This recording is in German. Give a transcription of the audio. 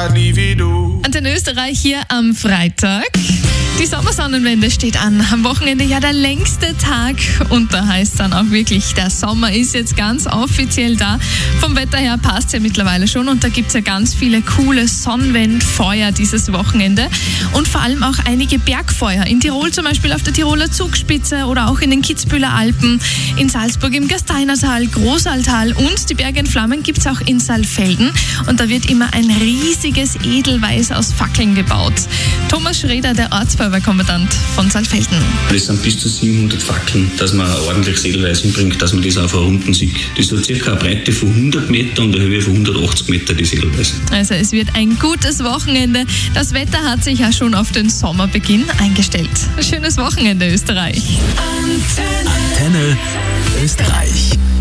Antenne Österreich hier am Freitag. Die Sommersonnenwende steht an. Am Wochenende ja der längste Tag und da heißt dann auch wirklich, der Sommer ist jetzt ganz offiziell da. Vom Wetter her passt es ja mittlerweile schon und da gibt es ja ganz viele coole Sonnenwendfeuer dieses Wochenende und vor allem auch einige Bergfeuer. In Tirol zum Beispiel auf der Tiroler Zugspitze oder auch in den Kitzbüheler Alpen, in Salzburg im Gasteinertal, Großaltal und die Berge in Flammen gibt es auch in Saalfelden und da wird immer ein riesiges Edelweiß aus Fackeln gebaut. Thomas Schreder, der Ortsfeuerwehrkommandant von Saalfelden. Das sind bis zu 700 Fackeln, dass man ordentlich Edelweiß hinbringt, dass man das auf einer Runden sieht. Das hat circa eine Breite von 100 Meter und eine Höhe von 180 Meter, das Edelweiß. Also es wird ein gutes Wochenende. Das Wetter hat sich ja schon auf den Sommerbeginn eingestellt. Ein schönes Wochenende, Österreich. Antenne Österreich.